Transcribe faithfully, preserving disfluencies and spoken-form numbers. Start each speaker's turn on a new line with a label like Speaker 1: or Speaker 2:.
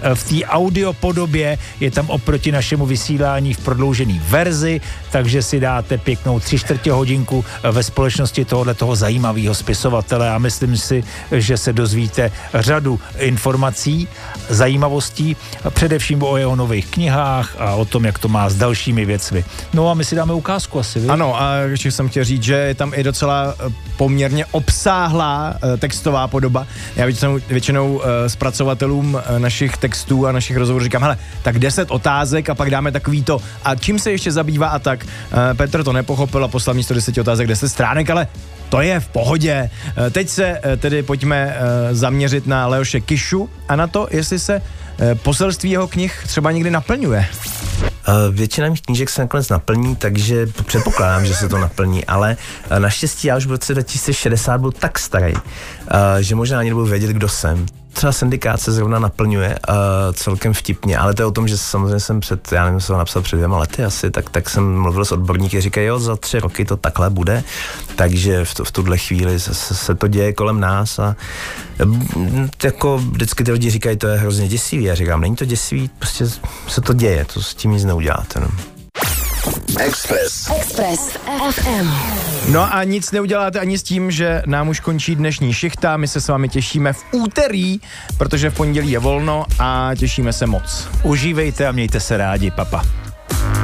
Speaker 1: v té audio podobě, je tam oproti našemu vysílání v prodloužené verzi, takže si dáte pěknou tři čtvrtě hodinku ve společnosti tohohle toho zajímavého spisovatele a myslím si, že se dozvíte řadu informací, zajímavostí, především o jeho nových knihách a o tom, jak to má s dalšími věcmi. No a my si dáme ukázku asi, vy?
Speaker 2: Ano, a ještě jsem chtěl říct, že je tam i docela poměrně obsáhlá textová podoba. Já většinou, většinou zpracovatelům našich textů a našich rozhovorů říkám, hele, tak deset otázek a pak dáme takový to, a čím se ještě zabývá a tak. Petr to nepochopil a poslal místo deseti otázek deset stránek, ale to je v pohodě. Teď se tedy pojďme zaměřit na Leoše Kišu a na to, jestli se poselství jeho knih třeba někdy naplňuje.
Speaker 3: Většina mých knížek se nakonec naplní, takže předpokládám, že se to naplní, ale naštěstí já už v roce dva tisíce šedesát byl tak starý, že možná ani nebudu vědět, kdo jsem. Třeba Syndikát se zrovna naplňuje uh, celkem vtipně, ale to je o tom, že samozřejmě jsem před, já nevím, jsem ho napsal před dvěma lety asi, tak, tak jsem mluvil s odborníky, říkají, jo, za tři roky to takhle bude, takže v, to, v tuhle chvíli se, se to děje kolem nás a jako vždycky ty lidi říkají, to je hrozně děsivý, já říkám, není to děsivý, prostě se to děje, to s tím nic neuděláte, no.
Speaker 4: Express. Express ef em.
Speaker 2: No a nic neuděláte ani s tím, že nám už končí dnešní šichta. My se s vámi těšíme v úterý, protože v pondělí je volno a těšíme se moc.
Speaker 1: Užívejte a mějte se rádi, papa.